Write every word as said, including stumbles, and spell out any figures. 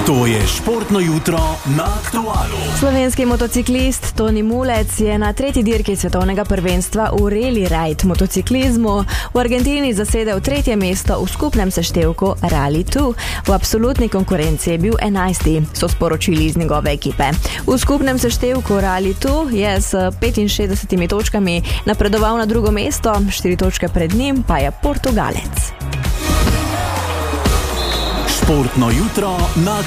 To je športno jutro na Aktualu. Slovenski motociklist Toni Mulec je na tretji dirki svetovnega prvenstva v Rally Ride motociklizmu v Argentini zasedel tretje mesto v skupnem seštevku Rally dva. V absolutni konkurenci je bil enajsti, so sporočili iz njegove ekipe. V skupnem seštevku Rally dva je s petinšestdesetimi točkami napredoval na drugo mesto, štiri točke pred njim pa je Portugalec. Športno jutro na